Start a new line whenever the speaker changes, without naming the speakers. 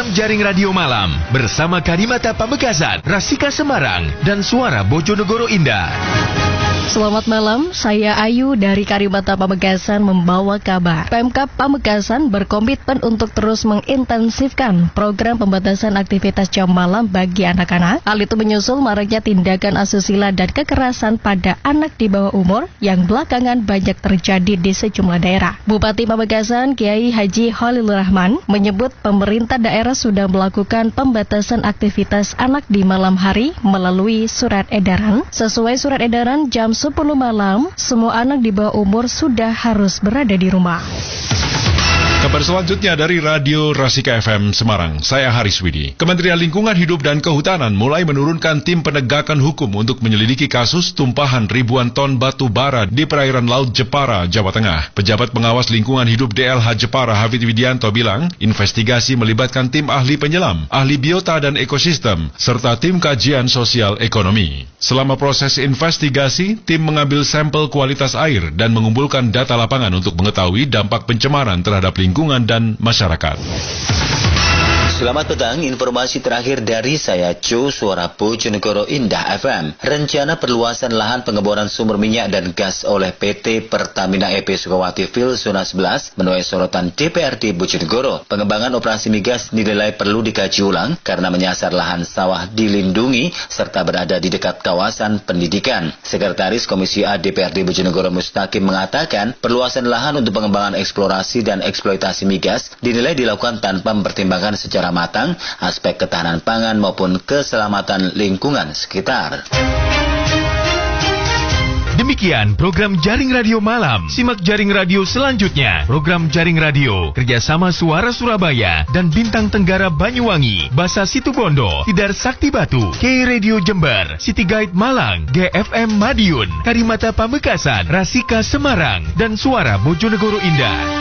program Jaring Radio Malam bersama Karimata Pamekasan, Rasika Semarang, dan Suara Bojonegoro Indah.
Selamat malam, saya Ayu dari Karimata Pamekasan membawa kabar. Pemkab Pamekasan berkomitmen untuk terus mengintensifkan program pembatasan aktivitas jam malam bagi anak-anak. Hal itu menyusul maraknya tindakan asusila dan kekerasan pada anak di bawah umur yang belakangan banyak terjadi di sejumlah daerah. Bupati Pamekasan Kiai Haji Khalilur Rahman menyebut pemerintah daerah sudah melakukan pembatasan aktivitas anak di malam hari melalui surat edaran. Sesuai surat edaran jam 10 malam, semua anak di bawah umur sudah harus berada di rumah.
Kabar selanjutnya dari Radio Rasika FM Semarang, saya Haris Widi. Kementerian Lingkungan Hidup dan Kehutanan mulai menurunkan tim penegakan hukum untuk menyelidiki kasus tumpahan ribuan ton batu bara di perairan Laut Jepara, Jawa Tengah. Pejabat pengawas lingkungan hidup DLH Jepara, Hafid Widianto bilang, investigasi melibatkan tim ahli penyelam, ahli biota dan ekosistem, serta tim kajian sosial ekonomi. Selama proses investigasi, tim mengambil sampel kualitas air dan mengumpulkan data lapangan untuk mengetahui dampak pencemaran terhadap lingkungan dan masyarakat.
Selamat petang, informasi terakhir dari saya Jo, Suara Bojonegoro Indah FM. Rencana perluasan lahan pengeboran sumber minyak dan gas oleh PT Pertamina EP Sukawati Field Zona 11 menuai sorotan DPRD Bojonegoro. Pengembangan operasi migas dinilai perlu dikaji ulang karena menyasar lahan sawah dilindungi serta berada di dekat kawasan pendidikan. Sekretaris Komisi A DPRD Bojonegoro Mustaqim mengatakan perluasan lahan untuk pengembangan eksplorasi dan eksploitasi migas dinilai dilakukan tanpa mempertimbangkan secara matang aspek ketahanan pangan maupun keselamatan lingkungan sekitar.
Demikian program Jaring Radio Malam. Simak Jaring Radio selanjutnya. Program Jaring Radio kerjasama Suara Surabaya dan Bintang Tenggara Banyuwangi, Basa Situbondo, Tidar Sakti Batu, K Radio Jember, City Guide Malang, GFM Madiun, Karimata Pamekasan, Rasika Semarang, dan Suara Bojonegoro Indah.